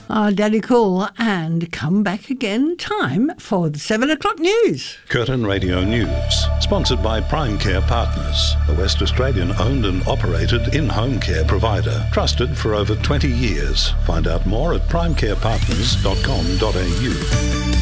our Daddy Cool, and come back again. Time for the 7 o'clock news. Curtin Radio News, sponsored by Prime Care Partners, the West Australian owned and operated in-home care provider, trusted for over 20 years. Find out more at primecarepartners.com.au.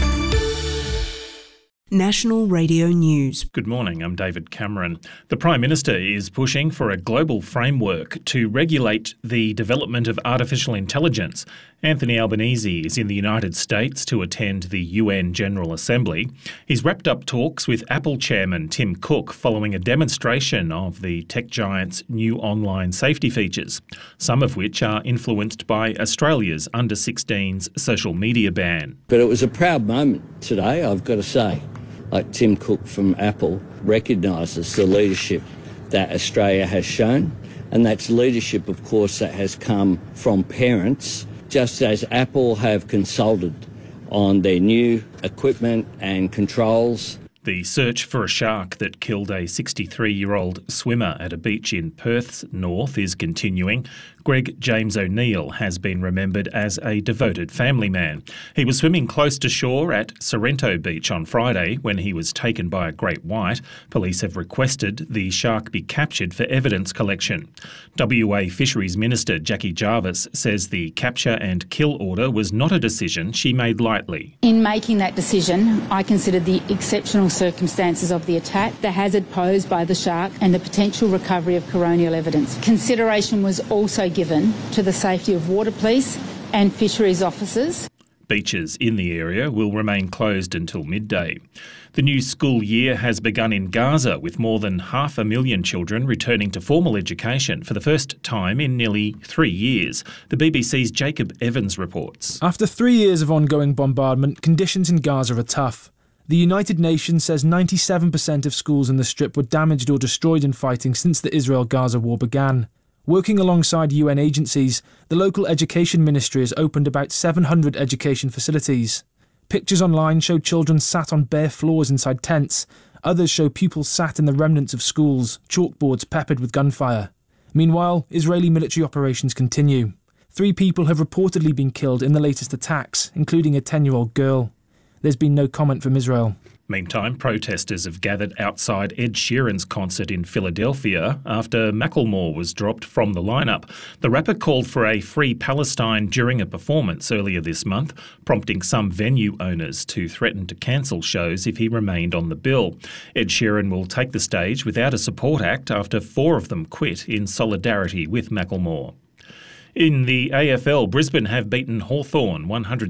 National Radio News. Good morning, I'm David Cameron. The Prime Minister is pushing for a global framework to regulate the development of artificial intelligence. Anthony Albanese is in the United States to attend the UN General Assembly. He's wrapped up talks with Apple chairman Tim Cook following a demonstration of the tech giant's new online safety features, some of which are influenced by Australia's under-16s social media ban. But it was a proud moment today, I've got to say. Like Tim Cook from Apple recognises the leadership that Australia has shown, and that's leadership, of course, that has come from parents, just as Apple have consulted on their new equipment and controls. The search for a shark that killed a 63-year-old swimmer at a beach in Perth's north is continuing. Greg James O'Neill has been remembered as a devoted family man. He was swimming close to shore at Sorrento Beach on Friday when he was taken by a great white. Police have requested the shark be captured for evidence collection. WA Fisheries Minister Jackie Jarvis says the capture and kill order was not a decision she made lightly. In making that decision, I considered the exceptional circumstances of the attack, the hazard posed by the shark and the potential recovery of coronial evidence. Consideration was also given to the safety of water police and fisheries officers. Beaches in the area will remain closed until midday. The new school year has begun in Gaza, with more than 500,000 children returning to formal education for the first time in nearly 3 years. The BBC's Jacob Evans reports. After 3 years of ongoing bombardment, conditions in Gaza are tough. The United Nations says 97% of schools in the Strip were damaged or destroyed in fighting since the Israel-Gaza war began. Working alongside UN agencies, the local education ministry has opened about 700 education facilities. Pictures online show children sat on bare floors inside tents. Others show pupils sat in the remnants of schools, chalkboards peppered with gunfire. Meanwhile, Israeli military operations continue. 3 people have reportedly been killed in the latest attacks, including a 10-year-old girl. There's been no comment from Israel. Meantime, protesters have gathered outside Ed Sheeran's concert in Philadelphia after Macklemore was dropped from the lineup. The rapper called for a free Palestine during a performance earlier this month, prompting some venue owners to threaten to cancel shows if he remained on the bill. Ed Sheeran will take the stage without a support act after 4 of them quit in solidarity with Macklemore. In the AFL, Brisbane have beaten Hawthorn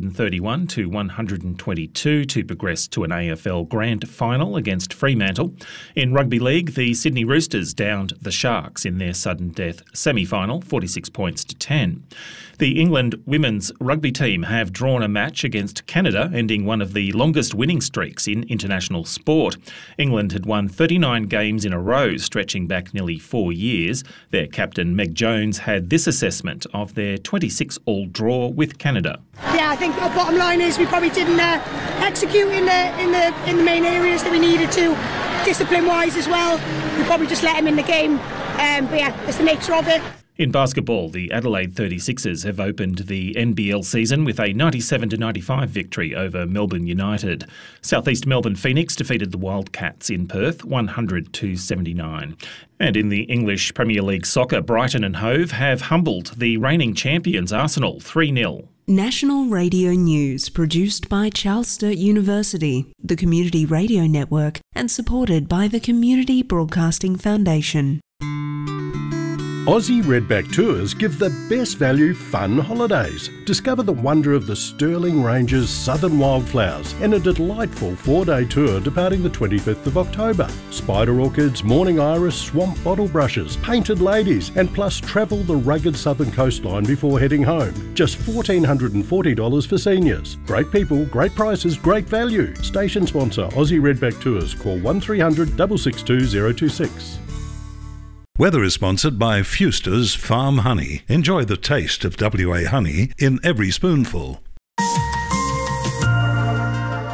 131-122 to progress to an AFL Grand Final against Fremantle. In Rugby League, the Sydney Roosters downed the Sharks in their sudden death semi-final, 46 points to 10. The England women's rugby team have drawn a match against Canada, ending one of the longest winning streaks in international sport. England had won 39 games in a row, stretching back nearly 4 years. Their captain, Meg Jones, had this assessment of their 26-all draw with Canada. Yeah, I think the bottom line is we probably didn't execute in the main areas that we needed to, discipline-wise as well. We probably just let them in the game, but yeah, it's the nature of it. In basketball, the Adelaide 36ers have opened the NBL season with a 97-95 victory over Melbourne United. Southeast Melbourne Phoenix defeated the Wildcats in Perth 100-79. And in the English Premier League soccer, Brighton and Hove have humbled the reigning champions Arsenal 3-0. National Radio News, produced by Charles Sturt University, the Community Radio Network, and supported by the Community Broadcasting Foundation. Aussie Redback Tours give the best value fun holidays. Discover the wonder of the Stirling Ranges Southern Wildflowers in a delightful 4-day tour departing the 25th of October. Spider orchids, morning iris, swamp bottle brushes, painted ladies, and plus travel the rugged southern coastline before heading home. Just $1,440 for seniors. Great people, great prices, great value. Station sponsor Aussie Redback Tours. Call 1300 662 026. Weather is sponsored by Fuster's Farm Honey. Enjoy the taste of WA honey in every spoonful.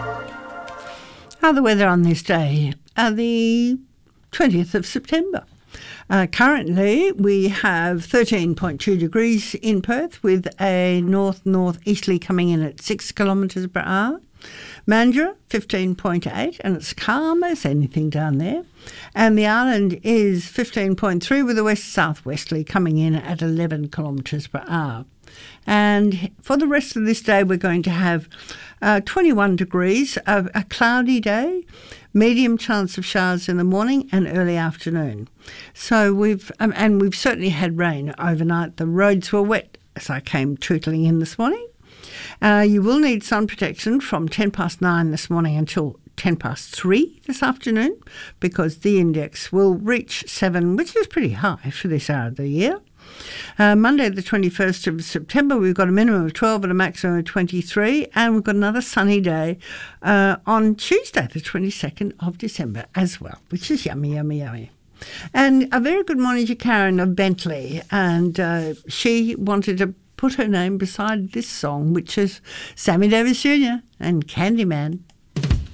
How the weather on this day, the 20th of September. Currently, we have 13.2 degrees in Perth with a north-northeasterly coming in at 6 kilometres per hour. Mandurah, 15.8, and it's calm as anything down there. And the island is 15.3 with a west-southwesterly coming in at 11 kilometres per hour. And for the rest of this day, we're going to have 21 degrees, a cloudy day, medium chance of showers in the morning and early afternoon. So we've certainly had rain overnight. The roads were wet as I came tootling in this morning. You will need sun protection from 9:10 this morning until 3:10 this afternoon, because the index will reach 7, which is pretty high for this hour of the year. Monday the 21st of September, we've got a minimum of 12 and a maximum of 23, and we've got another sunny day on Tuesday the 22nd of December as well, which is yummy, yummy, yummy. And a very good morning to Karen of Bentley, and she wanted to put her name beside this song, which is Sammy Davis Jr. and Candyman.